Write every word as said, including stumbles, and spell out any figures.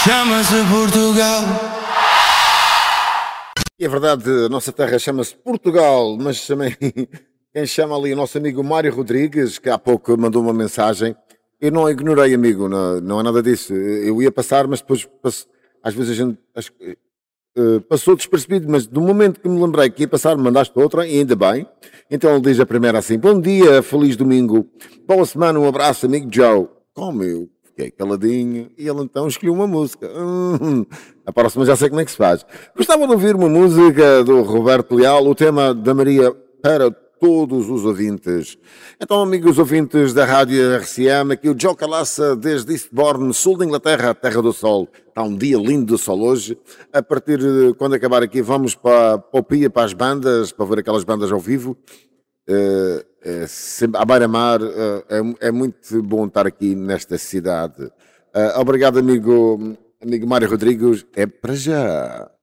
Chama-se Portugal. E é verdade, a nossa terra chama-se Portugal, mas também quem chama ali o nosso amigo Mário Rodrigues, que há pouco mandou uma mensagem. Eu não ignorei, amigo, não, não é nada disso. Eu ia passar, mas depois passo, às vezes a gente acho, uh, passou despercebido, mas do momento que me lembrei que ia passar, mandaste outra, e ainda bem. Então ele diz a primeira assim: bom dia, feliz domingo, boa semana, um abraço, amigo Joe. Como eu fiquei caladinho, e ele então escolheu uma música. Hum, a próxima já sei como é que se faz. Gostava de ouvir uma música do Roberto Leal, o tema da Maria para todos os ouvintes. Então, amigos ouvintes da Rádio R C M, aqui o Joe Calaça desde Eastbourne, sul da Inglaterra, terra do sol. Está um dia lindo de sol hoje. A partir de quando acabar aqui, vamos para, para o Pia, para as bandas, para ver aquelas bandas ao vivo. Uh, é, sempre, à beira-mar, uh, é, é muito bom estar aqui nesta cidade. Uh, obrigado, amigo, amigo Mário Rodrigues. É para já.